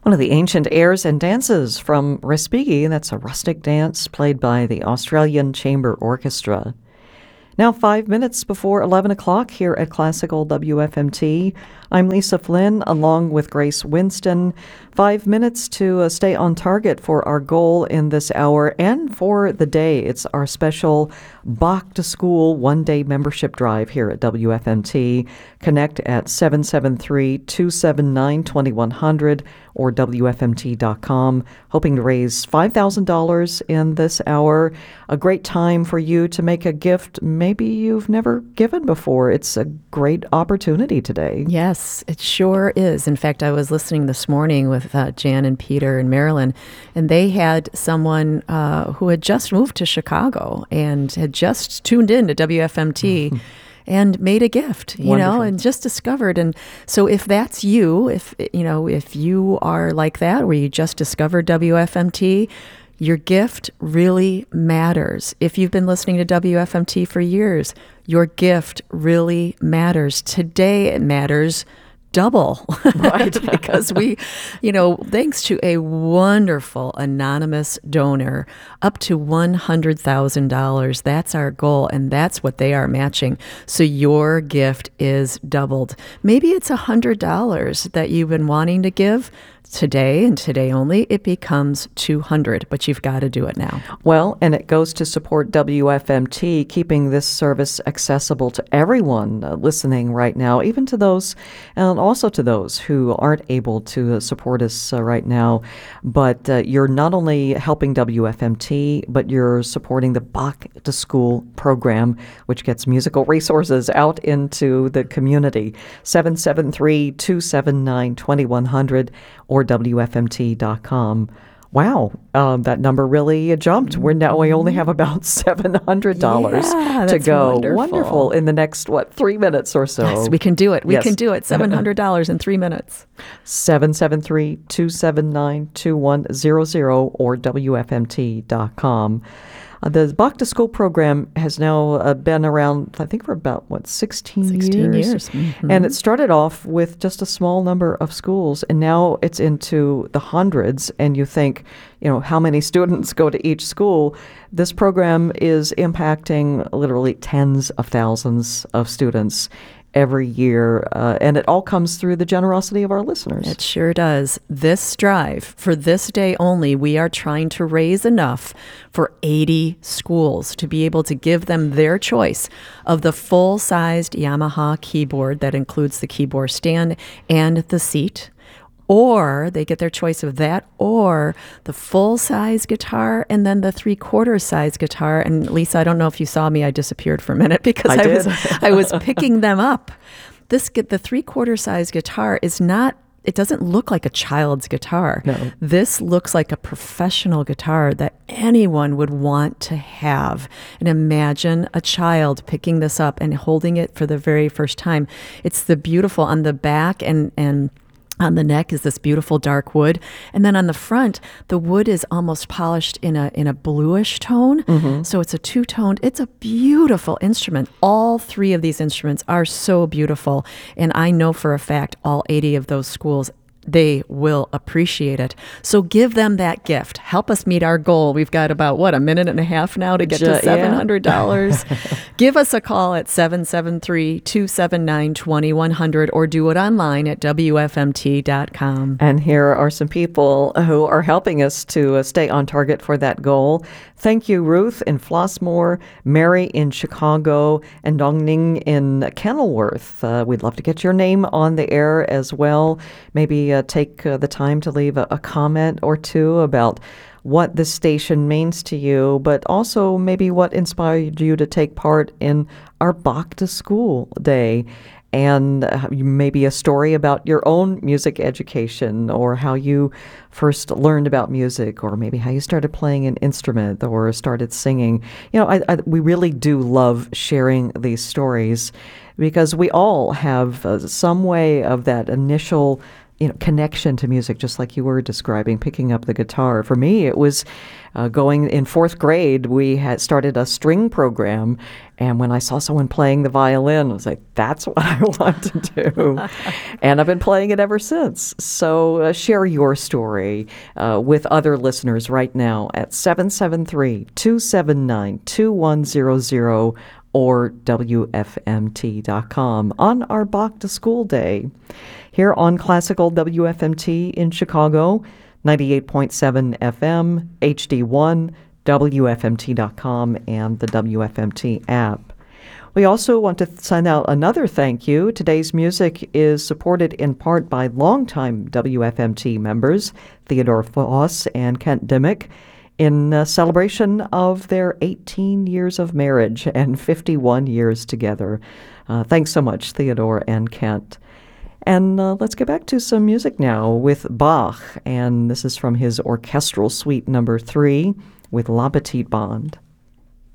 One of the ancient airs and dances from Respighi, that's a rustic dance played by the Australian Chamber Orchestra. Now 5 minutes before 11 o'clock here at Classical WFMT. I'm Lisa Flynn along with Grace Winston. 5 minutes to stay on target for our goal in this hour and for the day. It's our special Bach to School one-day membership drive here at WFMT. Connect at 773-279-2100 or WFMT.com. Hoping to raise $5,000 in this hour. A great time for you to make a gift maybe you've never given before. It's a great opportunity today. Yes, it sure is. In fact, I was listening this morning with Jan and Peter and Marilyn, and they had someone who had just moved to Chicago and had just tuned in to WFMT and made a gift, and just discovered. And so if that's you, if you are like that, where you just discovered WFMT, your gift really matters. If you've been listening to WFMT for years, your gift really matters. Today it matters double, right? Because we, thanks to a wonderful anonymous donor, up to $100,000. That's our goal, and that's what they are matching. So your gift is doubled. Maybe it's $100 that you've been wanting to give. Today and today only, it becomes $200, but you've got to do it now. Well, and it goes to support WFMT, keeping this service accessible to everyone listening right now, even to those, and also to those who aren't able to support us right now. But you're not only helping WFMT, but you're supporting the Bach to School program, which gets musical resources out into the community. 773-279-2100 or WFMT.com. Wow, that number really jumped. We only have about $700 to go. Wonderful. In the next, 3 minutes or so. Yes, we can do it. We can do it. $700 in 3 minutes. 773-279-2100 or WFMT.com. The Bach to School program has now been around, I think, for about, 16 years. Mm-hmm. And it started off with just a small number of schools, and now it's into the hundreds. And you think, how many students go to each school? This program is impacting literally tens of thousands of students every year, and it all comes through the generosity of our listeners. It sure does. This drive, for this day only, we are trying to raise enough for 80 schools to be able to give them their choice of the full-sized Yamaha keyboard that includes the keyboard stand and the seat. Or they get their choice of that, or the full-size guitar and then the three-quarter size guitar. And Lisa, I don't know if you saw me. I disappeared for a minute because I was picking them up. The three-quarter size guitar is not. It doesn't look like a child's guitar. No. This looks like a professional guitar that anyone would want to have. And imagine a child picking this up and holding it for the very first time. It's the beautiful on the back and on the neck is this beautiful dark wood. And then on the front, the wood is almost polished in a bluish tone. Mm-hmm. So it's a two-toned. It's a beautiful instrument. All three of these instruments are so beautiful. And I know for a fact all 80 of those schools, they will appreciate it. So give them that gift. Help us meet our goal. We've got about, a minute and a half now to get to $700. Give us a call at 773-279-2100 or do it online at WFMT.com. And here are some people who are helping us to stay on target for that goal. Thank you, Ruth in Flossmoor, Mary in Chicago, and Dongning in Kenilworth. We'd love to get your name on the air as well. Maybe take the time to leave a comment or two about what this station means to you, but also maybe what inspired you to take part in our Bach to School Day. And maybe a story about your own music education or how you first learned about music, or maybe how you started playing an instrument or started singing. We really do love sharing these stories because we all have some way of that initial connection to music, just like you were describing, picking up the guitar. For me, it was going in fourth grade. We had started a string program, and when I saw someone playing the violin, I was like, that's what I want to do. And I've been playing it ever since. So share your story with other listeners right now at 773-279-2100 or WFMT.com on our Bach to School Day. Here on Classical WFMT in Chicago, 98.7 FM, HD1, WFMT.com, and the WFMT app. We also want to send out another thank you. Today's music is supported in part by longtime WFMT members, Theodore Foss and Kent Dimmick, in celebration of their 18 years of marriage and 51 years together. Thanks so much, Theodore and Kent. And let's get back to some music now with Bach, and this is from his Orchestral Suite No. 3 with La Petite Bande.